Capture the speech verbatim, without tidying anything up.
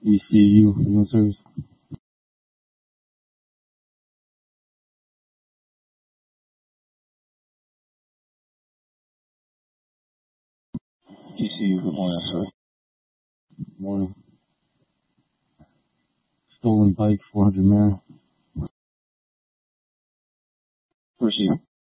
E C U, human service. E C U, good morning, sir. Good morning. Stolen bike, four hundred man. Proceed.